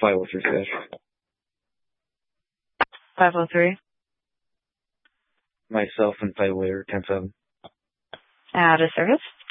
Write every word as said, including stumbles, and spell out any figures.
five oh three fish. five oh three. Myself and five later, ten seven. Out of service.